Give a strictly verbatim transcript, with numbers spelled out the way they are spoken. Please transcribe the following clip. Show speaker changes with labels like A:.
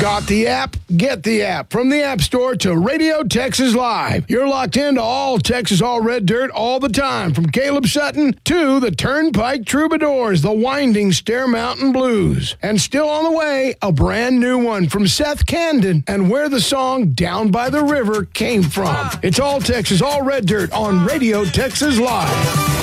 A: Got the app? Get the app from the App Store to Radio Texas Live. You're locked into all Texas All Red Dirt all the time, from Caleb Sutton to the Turnpike Troubadours, the winding Stair Mountain Blues. And still on the way, a brand new one from Seth Camden and where the song Down by the River came from. It's all Texas All Red Dirt on Radio Texas Live.